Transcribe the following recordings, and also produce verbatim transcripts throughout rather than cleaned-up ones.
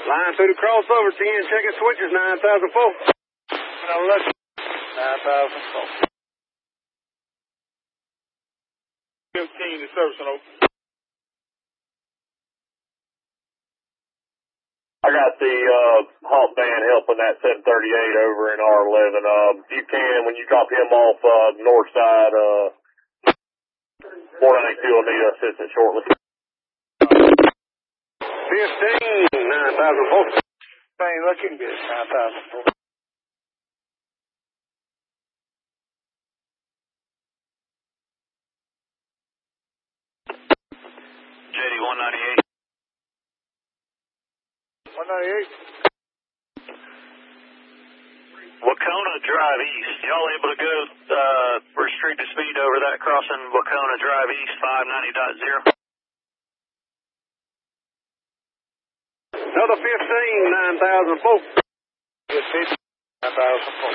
Line through the crossover, T N checking switches, nine thousand four. nine thousand four. fifteen to service and open. I got the uh, Hawk band helping that seven thirty-eight over in R eleven. Um, you can, when you drop him off uh, north side, uh, four ninety-two will need assistance shortly. fifteen, nine thousand four. Ain't looking good, nine thousand four. J D one ninety-eight. one ninety-eight. Wacona Drive East. Y'all able to go uh, restricted speed over that crossing Wacona Drive East five ninety point zero? Another fifteen, nine thousand four. fifteen, nine thousand four.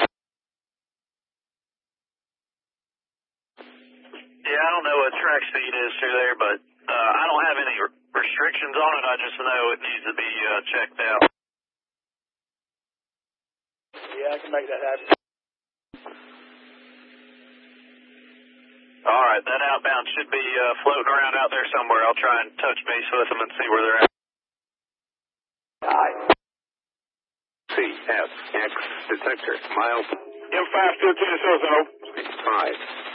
Yeah, I don't know what track speed is through there, but uh, I don't have any re- restrictions on it. I just know it needs to be uh, checked out. Yeah, I can make that happen. All right, that outbound should be uh, floating around out there somewhere. I'll try and touch base with them and see where they're at. I. C F X detector, mile. M five still to the service, five.